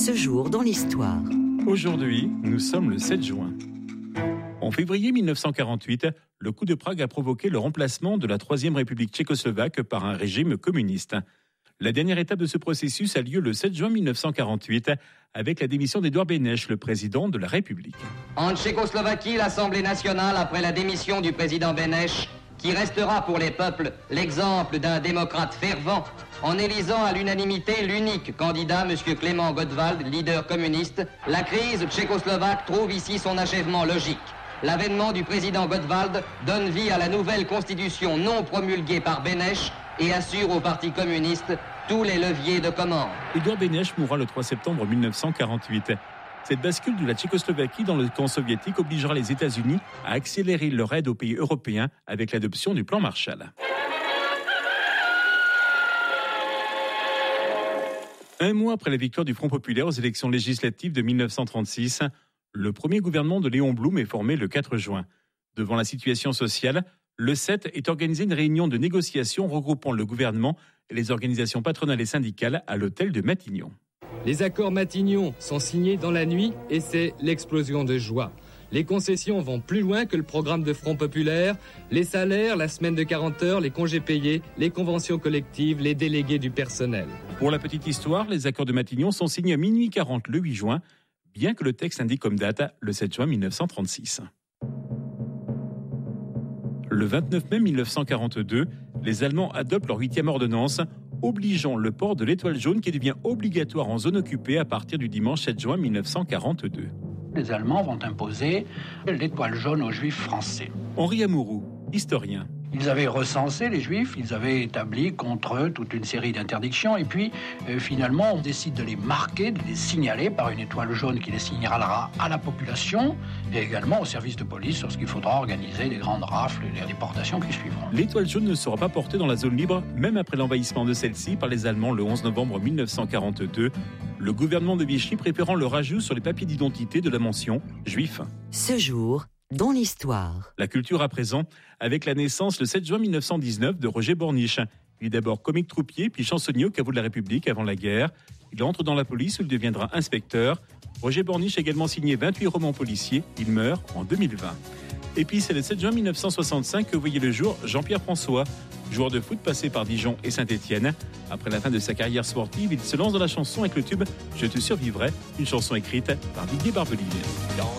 Ce jour dans l'histoire. Aujourd'hui, nous sommes le 7 juin. En février 1948, le coup de Prague a provoqué le remplacement de la Troisième République tchécoslovaque par un régime communiste. La dernière étape de ce processus a lieu le 7 juin 1948 avec la démission d'Édouard Beneš, le président de la République. En Tchécoslovaquie, l'Assemblée nationale, après la démission du président Beneš, qui restera pour les peuples l'exemple d'un démocrate fervent, en élisant à l'unanimité l'unique candidat, M. Klément Gottwald, leader communiste, la crise tchécoslovaque trouve ici son achèvement logique. L'avènement du président Gottwald donne vie à la nouvelle constitution non promulguée par Beneš et assure au Parti communiste tous les leviers de commande. Édouard Beneš mourra le 3 septembre 1948. Cette bascule de la Tchécoslovaquie dans le camp soviétique obligera les États-Unis à accélérer leur aide aux pays européens avec l'adoption du plan Marshall. Un mois après la victoire du Front populaire aux élections législatives de 1936, le premier gouvernement de Léon Blum est formé le 4 juin. Devant la situation sociale, le 7 est organisé une réunion de négociation regroupant le gouvernement et les organisations patronales et syndicales à l'hôtel de Matignon. Les accords Matignon sont signés dans la nuit et c'est l'explosion de joie. Les concessions vont plus loin que le programme de Front populaire. Les salaires, la semaine de 40 heures, les congés payés, les conventions collectives, les délégués du personnel. Pour la petite histoire, les accords de Matignon sont signés à minuit 40 le 8 juin, bien que le texte indique comme date le 7 juin 1936. Le 29 mai 1942, les Allemands adoptent leur 8e ordonnance, obligeant le port de l'étoile jaune qui devient obligatoire en zone occupée à partir du dimanche 7 juin 1942. Les Allemands vont imposer l'étoile jaune aux Juifs français. Henri Amouroux, historien. Ils avaient recensé les Juifs, ils avaient établi contre eux toute une série d'interdictions et puis finalement on décide de les marquer, de les signaler par une étoile jaune qui les signalera à la population et également au service de police lorsqu'il faudra organiser des grandes rafles et les déportations qui suivront. L'étoile jaune ne sera pas portée dans la zone libre même après l'envahissement de celle-ci par les Allemands le 11 novembre 1942, le gouvernement de Vichy préférant le rajout sur les papiers d'identité de la mention « Juif ». Ce jour dans l'histoire. La culture à présent, avec la naissance le 7 juin 1919 de Roger Borniche. Il est d'abord comique troupier, puis chansonnier au caveau de la République avant la guerre. Il entre dans la police où il deviendra inspecteur. Roger Borniche a également signé 28 romans policiers. Il meurt en 2020. Et puis c'est le 7 juin 1965 que voyait le jour Jean-Pierre François, joueur de foot passé par Dijon et Saint-Étienne. Après la fin de sa carrière sportive, il se lance dans la chanson avec le tube « Je te survivrai », une chanson écrite par Didier Barbelivien.